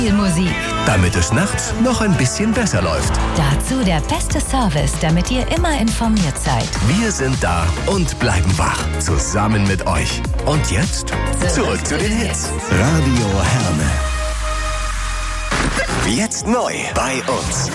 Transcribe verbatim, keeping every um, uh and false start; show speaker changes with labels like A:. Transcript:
A: Musik.
B: Damit es nachts noch ein bisschen besser läuft.
A: Dazu der beste Service, damit ihr immer informiert seid.
B: Wir sind da und bleiben wach. Zusammen mit euch. Und jetzt zurück, zurück zu den Hits. Radio Herne. Jetzt neu bei uns.